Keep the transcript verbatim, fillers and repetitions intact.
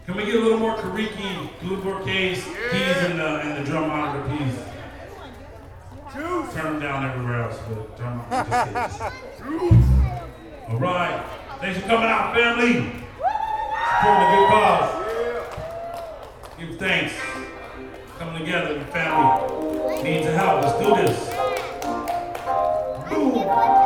Can we get a little more Kariki, Glue keys, keys, and the, and the drum monitor, please? Turn them down everywhere else, but turn them just All right. Thanks for coming out, family. Supporting a good cause. Give thanks. Coming together, the family needs help. Let's do this. Boom.